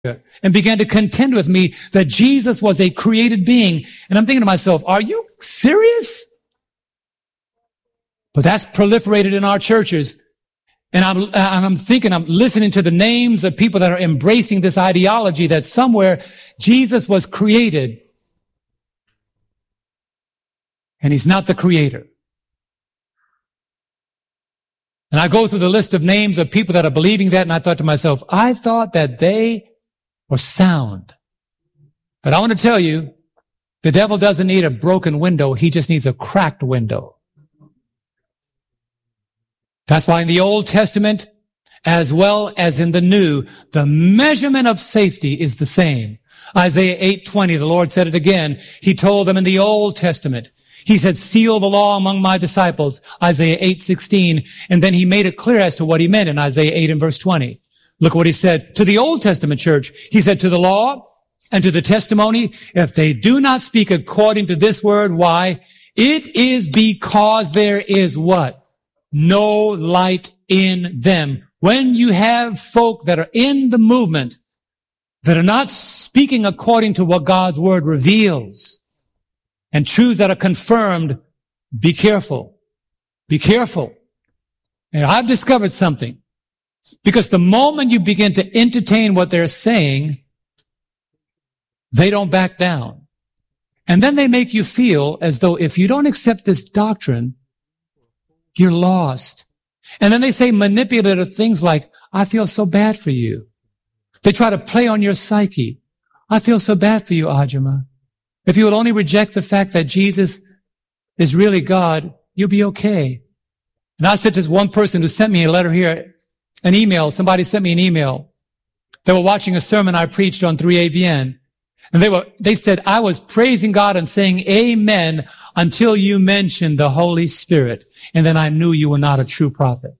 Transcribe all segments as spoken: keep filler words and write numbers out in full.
and began to contend with me that Jesus was a created being. And I'm thinking to myself, are you serious? But that's proliferated in our churches. And I'm, I'm thinking, I'm listening to the names of people that are embracing this ideology that somewhere Jesus was created and he's not the creator. And I go through the list of names of people that are believing that, and I thought to myself, I thought that they were sound. But I want to tell you, the devil doesn't need a broken window. He just needs a cracked window. That's why in the Old Testament, as well as in the New, the measurement of safety is the same. Isaiah eight twenty, the Lord said it again. He told them in the Old Testament, he said, seal the law among my disciples, Isaiah eight sixteen, and then he made it clear as to what he meant in Isaiah eight and verse twenty. Look what he said to the Old Testament church. He said, to the law and to the testimony, if they do not speak according to this word, why? It is because there is what? No light in them. When you have folk that are in the movement that are not speaking according to what God's word reveals and truths that are confirmed, be careful. Be careful. And I've discovered something. Because the moment you begin to entertain what they're saying, they don't back down. And then they make you feel as though if you don't accept this doctrine, you're lost. And then they say manipulative things like, I feel so bad for you. They try to play on your psyche. I feel so bad for you, Ajima. If you would only reject the fact that Jesus is really God, you'll be okay. And I said to this one person who sent me a letter here, an email, somebody sent me an email. They were watching a sermon I preached on three A B N. And they were, they said, I was praising God and saying amen until you mentioned the Holy Spirit. And then I knew you were not a true prophet.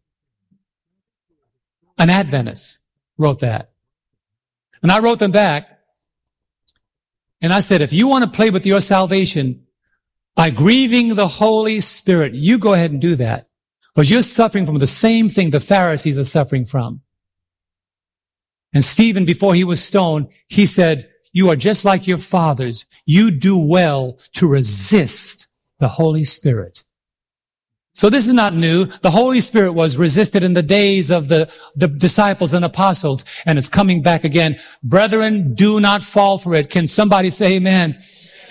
An Adventist wrote that. And I wrote them back. And I said, if you want to play with your salvation by grieving the Holy Spirit, you go ahead and do that. But you're suffering from the same thing the Pharisees are suffering from. And Stephen, before he was stoned, he said, you are just like your fathers. You do well to resist the Holy Spirit. So this is not new. The Holy Spirit was resisted in the days of the, the disciples and apostles, and it's coming back again. Brethren, do not fall for it. Can somebody say amen?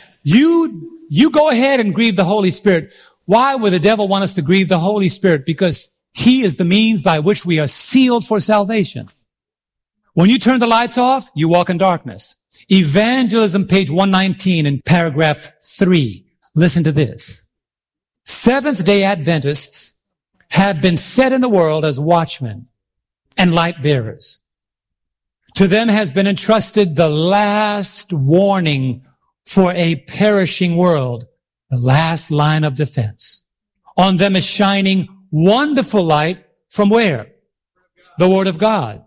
You, you go ahead and grieve the Holy Spirit. Why would the devil want us to grieve the Holy Spirit? Because he is the means by which we are sealed for salvation. When you turn the lights off, you walk in darkness. Evangelism, page one nineteen in paragraph three. Listen to this. Seventh-day Adventists have been set in the world as watchmen and light bearers. To them has been entrusted the last warning for a perishing world, the last line of defense. On them is shining wonderful light from where? The Word of God.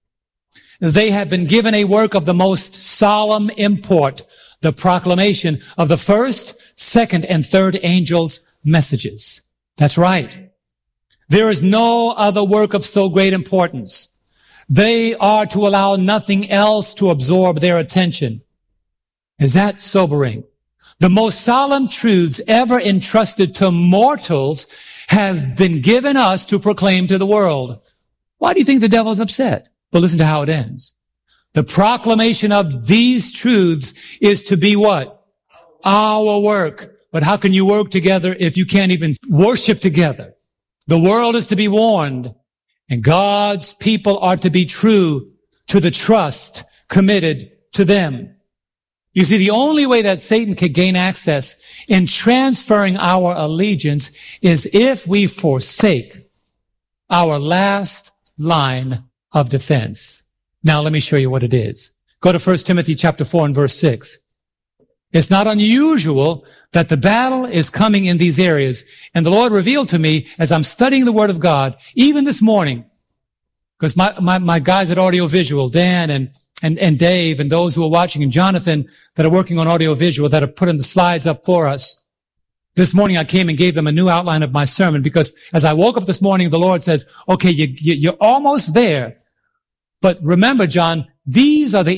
They have been given a work of the most solemn import, the proclamation of the first, second, and third angels' messages. That's right. There is no other work of so great importance. They are to allow nothing else to absorb their attention. Is that sobering? The most solemn truths ever entrusted to mortals have been given us to proclaim to the world. Why do you think the devil's upset? But listen to how it ends. The proclamation of these truths is to be what? Our work. But how can you work together if you can't even worship together? The world is to be warned, and God's people are to be true to the trust committed to them. You see, the only way that Satan can gain access in transferring our allegiance is if we forsake our last line of defense. Now let me show you what it is. Go to First Timothy chapter four and verse six. It's not unusual that the battle is coming in these areas. And the Lord revealed to me as I'm studying the Word of God, even this morning, because my, my, my guys at Audiovisual, Dan and, and, and Dave and those who are watching and Jonathan that are working on Audiovisual that are putting the slides up for us. This morning I came and gave them a new outline of my sermon because as I woke up this morning, the Lord says, okay, you, you, you're almost there. But remember, John, These are the